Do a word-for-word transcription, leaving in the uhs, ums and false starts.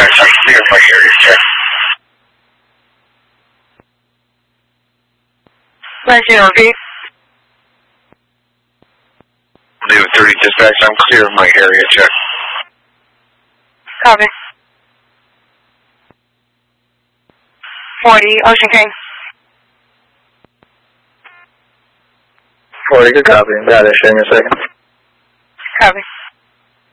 dispatch, I'm clear my area check. nineteen repeat. David thirty dispatch, I'm clear of my area check. Copy. forty, Ocean King. forty, good copy. Got it. Showing a second. Copy.